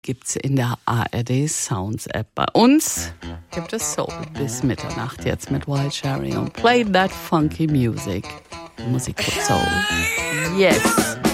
gibt's in der ARD Sounds App. Bei uns gibt es Soul bis Mitternacht jetzt mit Wild Cherry und Play That Funky Music. Musik für Soul. Yes!